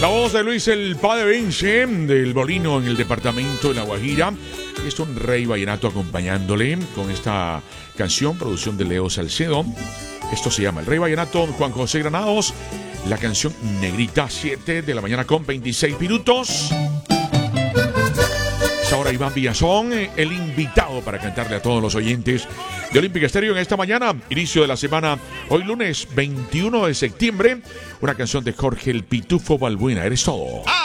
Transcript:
La voz de Luis el Padre Vence, del Molino en el departamento de La Guajira. Es un rey vallenato acompañándole con esta canción, producción de Leo Salcedo. Esto se llama El Rey Vallenato, Juan José Granados. La canción Negrita, 7 de la mañana con 26 minutos. Ahora Iván Villazón, el invitado para cantarle a todos los oyentes de Olímpica Estéreo en esta mañana, inicio de la semana, hoy lunes 21 de septiembre, una canción de Jorge el Pitufo Balbuena, Eres Todo.